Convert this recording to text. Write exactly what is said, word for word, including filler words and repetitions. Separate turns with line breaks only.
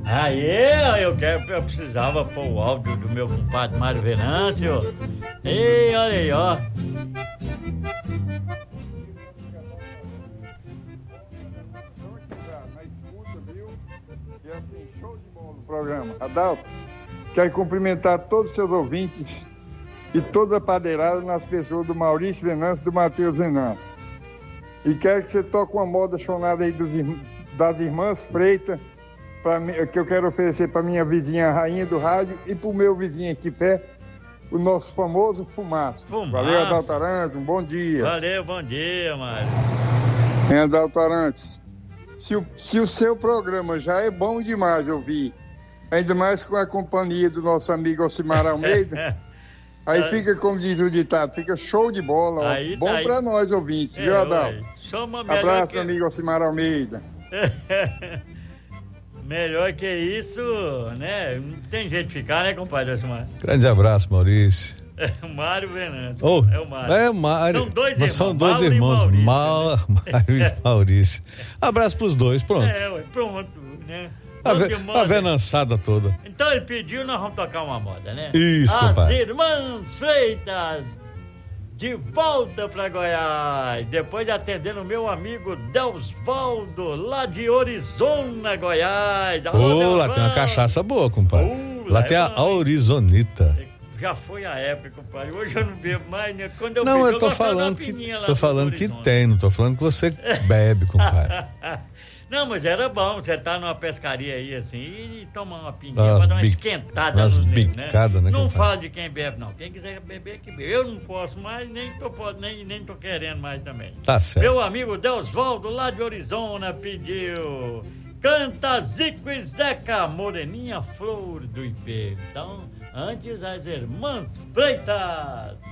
Aí, eu, quero, eu precisava pôr o áudio do meu compadre Mário Venâncio. Ei, olha aí, ó.
Programa. Adalto, quero cumprimentar todos os seus ouvintes e toda a padeirada nas pessoas do Maurício Venâncio e do Matheus Venâncio. E quero que você toque uma moda chonada aí dos, das Irmãs Freitas, pra, que eu quero oferecer para minha vizinha Rainha do Rádio e para o meu vizinho aqui perto, o nosso famoso Fumaço.
Fumaço.
Valeu, Adalto Arantes, um bom dia.
Valeu, bom dia, Mário.
É, Adalto Arantes, se o, se o seu programa já é bom demais ouvir, ainda mais com a companhia do nosso amigo Alcimar Almeida, aí fica, como diz o ditado, fica show de bola,
aí,
ó. Bom
aí.
pra nós ouvintes,
É,
viu, Adalto? Abraço,
que...
meu amigo Alcimar Almeida.
Melhor que isso, né? Não tem jeito de ficar, né, compadre Alcimar?
Grande abraço, Maurício.
É o Mário Venâncio.
Oh,
é o Mário.
É Mário.
São dois irmãos.
São dois
Mauro
irmãos,
e Maurício,
Ma...
né?
Mário e Maurício. Abraço pros dois, pronto.
É, ué, pronto, né?
A, ve... a venançada toda.
Então ele pediu, nós vamos tocar uma moda, né?
Isso,
As
compadre.
Irmãs Freitas, de volta pra Goiás, depois de atender o meu amigo Deusvaldo, lá de Orizona, Goiás. Alô,
Ô, lá tem uma cachaça boa, compadre.
Uh,
lá
lá
tem
é
a
bom,
Horizonita.
Já foi a época, compadre. Hoje eu não bebo mais, né? Quando eu
Não,
bebo,
eu tô
eu
falando que,
lá
tô falando que
Horizonte.
tem, não tô falando que você bebe, compadre.
Não, mas era bom, você tá numa pescaria aí assim e tomar uma pinguinha
Umas
pra dar uma
bic-
esquentada
umas
nos dedos,
bicadas, né,
Não
compadre?
fala de quem bebe, não. Quem quiser beber, que bebe. Eu não posso mais, nem tô, nem, nem tô querendo mais também.
Tá certo.
Meu amigo Deusvaldo, lá de Orizona, pediu... Canta Zico e Zeca, Moreninha Flor do Ipê. Então, antes as Irmãs Freitas.